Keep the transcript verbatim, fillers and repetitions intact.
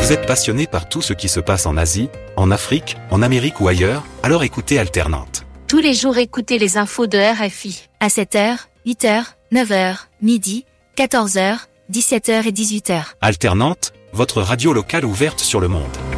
Vous êtes passionné par tout ce qui se passe en Asie, en Afrique, en Amérique ou ailleurs, alors écoutez Alternante. Tous les jours écoutez les infos de R F I. À sept heures, huit heures, neuf heures, midi, quatorze heures, dix-sept heures et dix-huit heures. Alternante, votre radio locale ouverte sur le monde.